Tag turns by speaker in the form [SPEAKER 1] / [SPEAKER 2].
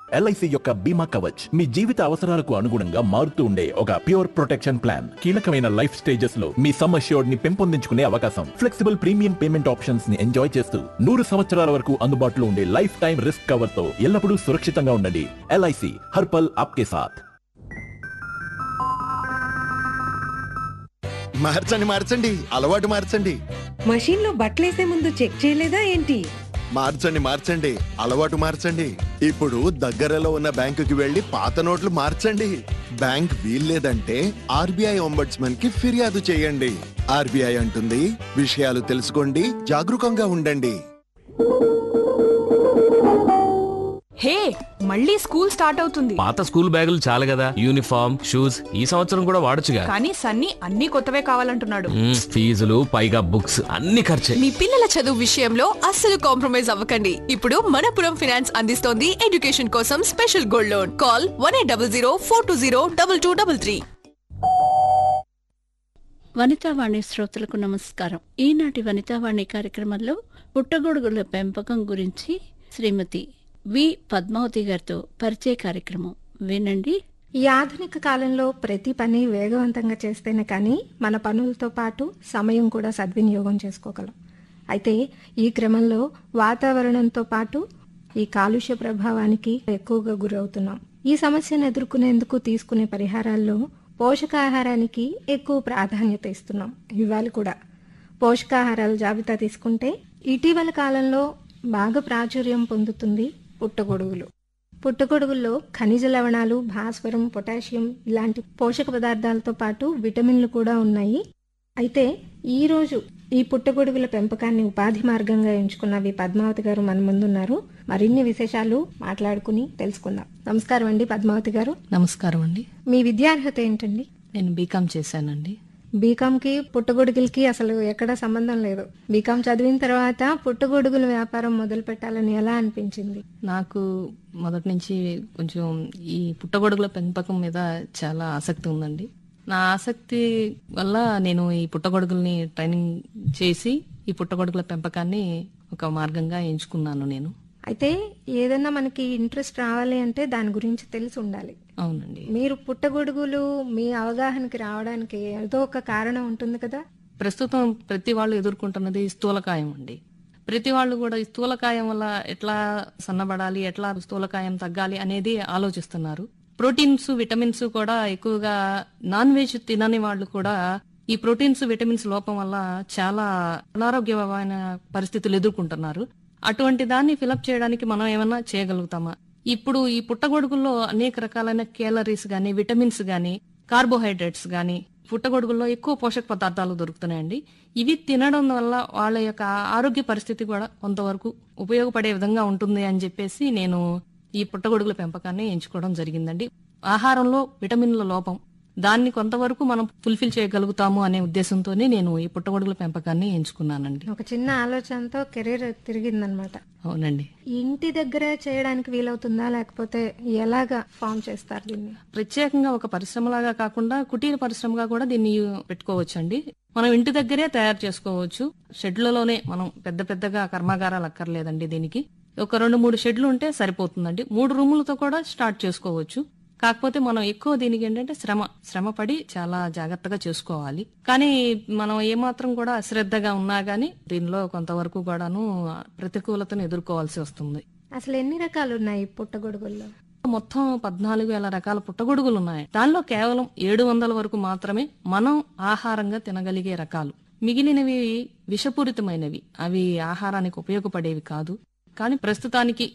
[SPEAKER 1] LIC యొక్క బీమా కవచ్ మీ జీవిత అవసరాలకు అనుగుణంగా మారుతూ ఉండే ఒక ప్యూర్ ప్రొటెక్షన్ ప్లాన్. కీలకమైన లైఫ్ స్టేజెస్ లో మీ సమ్ అష్యూర్డ్ ని పెంపొందించుకునే అవకాశం, ఫ్లెక్సిబుల్ ప్రీమియం పేమెంట్ ఆప్షన్స్ ని ఎంజాయ్ చేస్తూ 100 సంవత్సరాల వరకు అందుబాటులో ఉండే లైఫ్ టైం రిస్క్ కవర్ తో ఎల్లప్పుడూ సురక్షితంగా ఉండండి. ఎల్ఐసి హర్పల్ ఆప్కే సాథ్.
[SPEAKER 2] మార్చండి, అలవాటు మార్చండి.
[SPEAKER 3] మషీన్ లో బట్టలేసే ముందు చెక్ చేయలేదా ఏంటి?
[SPEAKER 2] మార్చండి, అలవాటు మార్చండి. ఇప్పుడు దగ్గరలో ఉన్న బ్యాంకుకి వెళ్లి పాత నోట్లు మార్చండి. బ్యాంక్ వీల్లేదంటే ఆర్బీఐ ఒంబడ్స్మన్ కి ఫిర్యాదు చేయండి. ఆర్బీఐ అంటుంది, విషయాలు తెలుసుకోండి, జాగరూకంగా ఉండండి.
[SPEAKER 4] హే, మళ్ళీ స్కూల్ స్టార్ట్ అవుతుంది.
[SPEAKER 5] పాత స్కూల్ బ్యాగులు చాలు కదా, యూనిఫామ్, షూస్ ఈ సంవత్సరం కూడా వాడొచ్చుగా.
[SPEAKER 4] కానీ సన్నీ అన్ని కొత్తవే కావాలంటున్నాడు.
[SPEAKER 5] ఫీజులు పైగా బుక్స్ అన్ని ఖర్చే.
[SPEAKER 6] మీ పిల్లల చదువు విషయంలో అస్సలు కాంప్రమైజ్ అవ్వకండి. ఇప్పుడు మనపురం ఫైనాన్స్ అందిస్తోంది ఎడ్యుకేషన్ కోసం special gold loan. Call 1800 420 2233.
[SPEAKER 7] Vanitha Vani శ్రోతలకు నమస్కారం. ఈనాటి వనితావాణి కార్యక్రమంలో పుట్టగొడుగుల పెంపకం గురించి శ్రీమతి వి పద్మావతి గారితో పరిచయ కార్యక్రమం వినండి.
[SPEAKER 8] ఈ ఆధునిక కాలంలో ప్రతి పని వేగవంతంగా చేస్తేనే కానీ మన పనులతో పాటు సమయం కూడా సద్వినియోగం చేసుకోగలం. అయితే ఈ క్రమంలో వాతావరణంతో పాటు ఈ కాలుష్య ప్రభావానికి ఎక్కువగా గురవుతున్నాం. ఈ సమస్యను ఎదుర్కొనేందుకు తీసుకునే పరిహారాల్లో పోషకాహారానికి ఎక్కువ ప్రాధాన్యత ఇస్తున్నాం. ఇవాళ కూడా పోషకాహారాల జాబితా తీసుకుంటే ఇటీవల కాలంలో బాగా ప్రాచుర్యం పొందుతుంది పుట్టగొడుగులు. పుట్టగొడుగుల్లో ఖనిజ లవణాలు, భాస్వరం, పొటాషియం ఇలాంటి పోషక పదార్థాలతో పాటు విటమిన్లు కూడా ఉన్నాయి. అయితే ఈ రోజు ఈ పుట్టగొడుగుల పెంపకాన్ని ఉపాధి మార్గంగా ఎంచుకున్న పద్మావతి గారు మన ముందున్నారు. మరిన్ని విశేషాలు మాట్లాడుకుని తెలుసుకుందాం. నమస్కారం అండి పద్మావతి గారు.
[SPEAKER 9] నమస్కారం అండి.
[SPEAKER 8] మీ విద్యార్హత ఏంటండి?
[SPEAKER 9] నేను బీకామ్ చేశానండి.
[SPEAKER 8] బీకామ్కి పుట్టగొడుగులకి అసలు ఎక్కడ సంబంధం లేదు. బీకామ్ చదివిన తర్వాత పుట్టగొడుగుల వ్యాపారం మొదలు పెట్టాలని ఎలా అనిపించింది?
[SPEAKER 9] నాకు మొదటి నుంచి కొంచెం ఈ పుట్టగొడుగుల పెంపకం మీద చాలా ఆసక్తి ఉందండి. నా ఆసక్తి వల్ల నేను ఈ పుట్టగొడుగుల్ని ట్రైనింగ్ చేసి ఈ పుట్టగొడుగుల పెంపకాన్ని ఒక మార్గంగా ఎంచుకున్నాను నేను.
[SPEAKER 8] అయితే ఏదన్నా మనకి ఇంట్రెస్ట్ రావాలి అంటే దాని గురించి తెలిసి ఉండాలి.
[SPEAKER 9] అవునండి.
[SPEAKER 8] మీరు పుట్టగొడుగులు మీ అవగాహనకి రావడానికి ఏదో ఒక కారణం ఉంటుంది కదా.
[SPEAKER 9] ప్రస్తుతం ప్రతి వాళ్ళు ఎదుర్కొంటున్నది స్థూలకాయం అండి. ప్రతి వాళ్ళు కూడా ఈ స్థూలకాయం వల్ల ఎట్లా సన్నబడాలి, ఎట్లా స్థూలకాయం తగ్గాలి అనేది ఆలోచిస్తున్నారు. ప్రోటీన్స్, విటమిన్స్ కూడా ఎక్కువగా నాన్ వెజ్ తినని వాళ్ళు కూడా ఈ ప్రోటీన్స్, విటమిన్స్ లోపం వల్ల చాలా అనారోగ్యమైన పరిస్థితులు ఎదుర్కొంటున్నారు. అటువంటి దాన్ని ఫిలప్ చేయడానికి మనం ఏమన్నా చేయగలుగుతామా? ఇప్పుడు ఈ పుట్టగొడుగుల్లో అనేక రకాలైన కేలరీస్ గాని, విటమిన్స్ గాని, కార్బోహైడ్రేట్స్ గాని పుట్టగొడుగుల్లో ఎక్కువ పోషక పదార్థాలు దొరుకుతున్నాయండి. ఇవి తినడం వల్ల వాళ్ళ యొక్క ఆరోగ్య పరిస్థితి కూడా కొంతవరకు ఉపయోగపడే విధంగా ఉంటుంది అని చెప్పేసి నేను ఈ పుట్టగొడుగుల పెంపకాన్ని ఎంచుకోవడం జరిగిందండి. ఆహారంలో విటమిన్ల లోపం దాన్ని కొంతవరకు మనం ఫుల్ఫిల్ చేయగలుగుతాము అనే ఉద్దేశంతోనే నేను ఈ పుట్టగొడుగుల పెంపకాన్ని ఎంచుకున్నానండి.
[SPEAKER 8] ఒక చిన్న ఆలోచనతో కెరీర్ తిరిగిందనమాట.
[SPEAKER 9] అవునండి.
[SPEAKER 8] ఇంటి దగ్గర చేయడానికి వీలవుతుందా, లేకపోతే ఎలాగా ఫామ్ చేస్తారు దీన్ని?
[SPEAKER 9] ప్రత్యేకంగా ఒక పరిశ్రమలాగా కాకుండా కుటీర పరిశ్రమగా కూడా దీన్ని పెట్టుకోవచ్చండి. మనం ఇంటి దగ్గరే తయారు చేసుకోవచ్చు. షెడ్లలోనే, మనం పెద్ద పెద్దగా కర్మాగారాలు అక్కర్లేదండి. దీనికి ఒక 2-3 షెడ్లు ఉంటే సరిపోతుందండి. 3 రూములతో కూడా స్టార్ట్ చేసుకోవచ్చు. కాకపోతే మనం ఎక్కువ దీనికి ఏంటంటే శ్రమ పడి చాలా జాగ్రత్తగా చేసుకోవాలి. కానీ మనం ఏమాత్రం కూడా అశ్రద్ధగా ఉన్నా గానీ దీనిలో కొంతవరకు కూడాను ప్రతికూలతను ఎదుర్కోవాల్సి వస్తుంది.
[SPEAKER 8] అసలు ఎన్ని రకాలు ఉన్నాయి పుట్టగొడుగుల్లో?
[SPEAKER 9] మొత్తం 14,000 రకాల పుట్టగొడుగులు ఉన్నాయి. దానిలో కేవలం 700 వరకు మాత్రమే మనం ఆహారంగా తినగలిగే రకాలు. మిగిలినవి విషపూరితమైనవి, అవి ఆహారానికి ఉపయోగపడేవి కాదు. కానీ ప్రస్తుతానికి